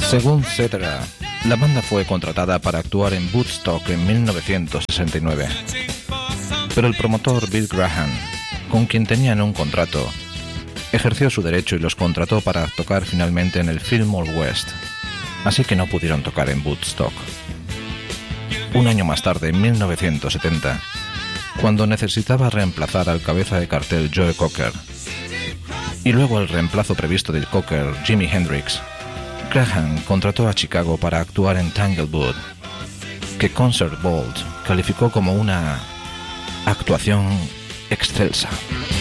Según Cetera, la banda fue contratada para actuar en Woodstock en 1969, pero el promotor Bill Graham, con quien tenían un contrato, ejerció su derecho y los contrató para tocar finalmente en el Fillmore West, así que no pudieron tocar en Woodstock. Un año más tarde, en 1970, cuando necesitaba reemplazar al cabeza de cartel Joe Cocker, y luego el reemplazo previsto del Cocker, Jimi Hendrix, Graham contrató a Chicago para actuar en Tanglewood, que Concert Vault calificó como una actuación excelsa.